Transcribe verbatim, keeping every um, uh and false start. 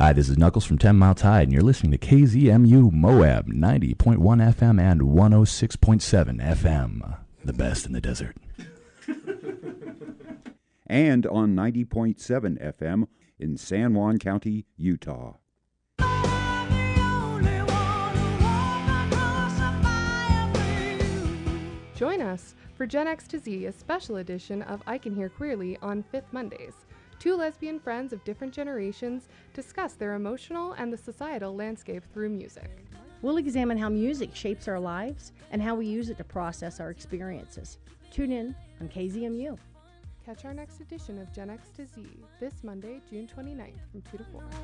Hi, this is Knuckles from ten Mile Tide, and you're listening to K Z M U Moab ninety point one F M and one oh six point seven F M. The best in the desert. And on ninety point seven F M in San Juan County, Utah. Join us for Gen X to Z, a special edition of I Can Hear Queerly on Fifth Mondays. Two lesbian friends of different generations discuss their emotional and the societal landscape through music. We'll examine how music shapes our lives and how we use it to process our experiences. Tune in on K Z M U. Catch our next edition of Gen X to Z this Monday, June twenty-ninth from two to four.